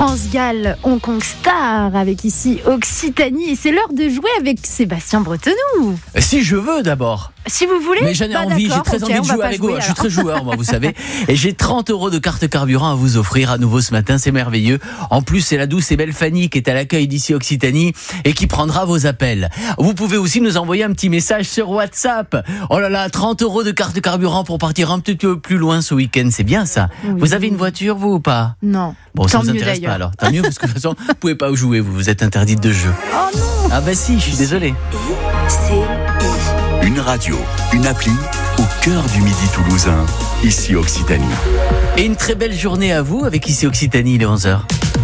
France Gall, Hong Kong Star, avec ici Occitanie. Et c'est l'heure de jouer avec Sébastien Bretenou. Si je veux d'abord. Si vous voulez. Mais j'en ai envie, j'ai très envie de jouer avec vous. Je suis très joueur, moi, vous savez. Et j'ai 30 € de carte carburant à vous offrir à nouveau ce matin, c'est merveilleux. En plus, c'est la douce et belle Fanny qui est à l'accueil d'ici Occitanie et qui prendra vos appels. Vous pouvez aussi nous envoyer un petit message sur WhatsApp. Oh là là, 30 € de carte carburant pour partir un petit peu plus loin ce week-end, c'est bien ça. Oui. Vous avez une voiture, vous, ou pas? Non. Bon, ça vous intéresse pas alors. Tant mieux, parce que de toute façon, vous pouvez pas jouer, vous êtes interdite de jeu. Oh non. Ah bah si, je suis désolé. Une radio, une appli au cœur du Midi toulousain, ici Occitanie. Et une très belle journée à vous avec ici Occitanie, il est 11h.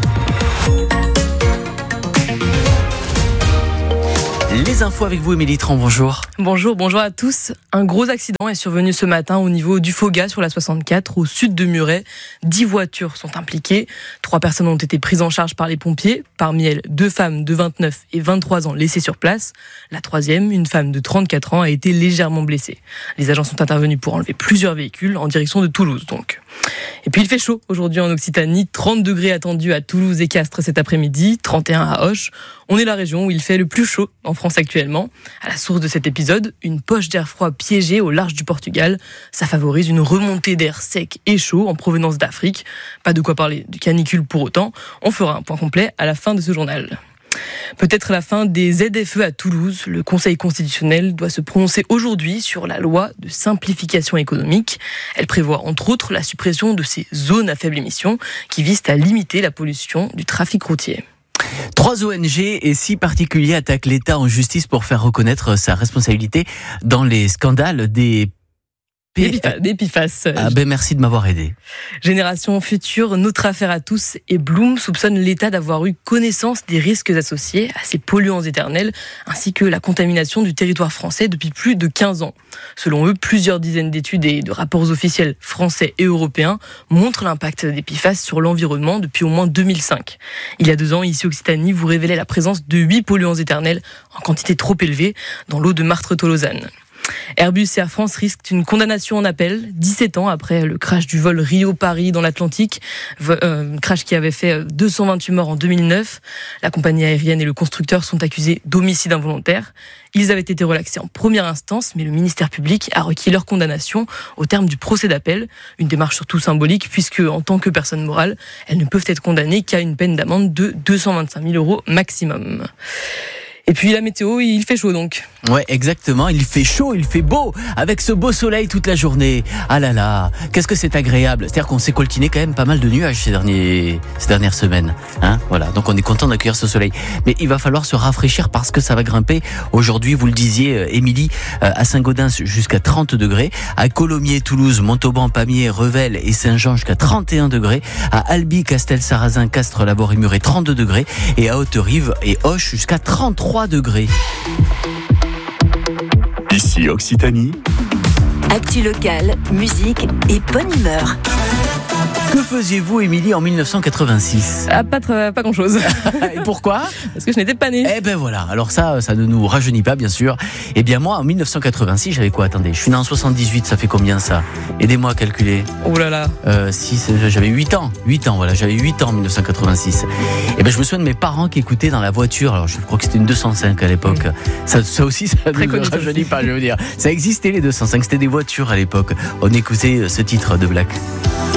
Les infos avec vous, Émilie Tran, bonjour. Bonjour à tous. Un gros accident est survenu ce matin au niveau du Foga sur la 64, au sud de Muret. 10 voitures sont impliquées. 3 personnes ont été prises en charge par les pompiers. Parmi elles, 2 femmes de 29 et 23 ans laissées sur place. La troisième, une femme de 34 ans, a été légèrement blessée. Les agents sont intervenus pour enlever plusieurs véhicules en direction de Toulouse, donc. Et puis il fait chaud aujourd'hui en Occitanie, 30 degrés attendus à Toulouse et Castres cet après-midi, 31 à Auch. On est la région où il fait le plus chaud en France actuellement. À la source de cet épisode, une poche d'air froid piégée au large du Portugal. Ça favorise une remontée d'air sec et chaud en provenance d'Afrique. Pas de quoi parler de canicule pour autant. On fera un point complet à la fin de ce journal. Peut-être la fin des ZFE à Toulouse. Le Conseil constitutionnel doit se prononcer aujourd'hui sur la loi de simplification économique. Elle prévoit entre autres la suppression de ces zones à faible émission qui visent à limiter la pollution du trafic routier. 3 ONG et 6 particuliers attaquent l'État en justice pour faire reconnaître sa responsabilité dans les scandales des PFAS. Ah ben merci de m'avoir aidé. Génération Future, Notre Affaire à tous et Bloom soupçonnent l'État d'avoir eu connaissance des risques associés à ces polluants éternels, ainsi que la contamination du territoire français depuis plus de 15 ans. Selon eux, plusieurs dizaines d'études et de rapports officiels français et européens montrent l'impact des PFAS sur l'environnement depuis au moins 2005. Il y a 2 ans, ici Occitanie, vous révélait la présence de 8 polluants éternels en quantité trop élevée dans l'eau de Martre-Tolosane. Airbus et Air France risquent une condamnation en appel 17 ans après le crash du vol Rio-Paris dans l'Atlantique, crash qui avait fait 228 morts en 2009. La compagnie aérienne et le constructeur sont accusés d'homicide involontaire. Ils avaient été relaxés en première instance, mais le ministère public a requis leur condamnation au terme du procès d'appel. Une démarche surtout symbolique, puisque en tant que personne morale, elles ne peuvent être condamnées qu'à une peine d'amende de 225 000 € maximum. Et puis la météo, il fait chaud donc. Ouais, exactement, il fait chaud, il fait beau, avec ce beau soleil toute la journée. Ah là là, qu'est-ce que c'est agréable. C'est-à-dire qu'on s'est coltiné quand même pas mal de nuages ces dernières semaines. Hein, voilà, donc on est content d'accueillir ce soleil. Mais il va falloir se rafraîchir parce que ça va grimper. Aujourd'hui, vous le disiez, Émilie, à Saint-Gaudens jusqu'à 30 degrés. À Colomiers, Toulouse, Montauban, Pamiers, Revel et Saint-Jean jusqu'à 31 degrés. À Albi, Castel-Sarrazin, Castres, Labour et Muret, 32 degrés. Et à Haute-Rive et Auch jusqu'à 33 degrés. Ici Occitanie. Actu locale, musique et bonne humeur. Que faisiez-vous, Émilie, en 1986 ? Pas grand-chose. Et pourquoi ? Parce que je n'étais pas née. Eh ben voilà, alors ça ne nous rajeunit pas, bien sûr. Eh bien moi, en 1986, j'avais quoi ? Attendez, je suis né en 78, ça fait combien ça ? Aidez-moi à calculer. Oh là là. J'avais 8 ans, voilà, j'avais 8 ans en 1986. Eh ben je me souviens de mes parents qui écoutaient dans la voiture, alors je crois que c'était une 205 à l'époque. Ça aussi, ça ne nous rajeunit pas, je veux dire. Ça existait les 205, c'était des voitures à l'époque. On écoutait ce titre de Black.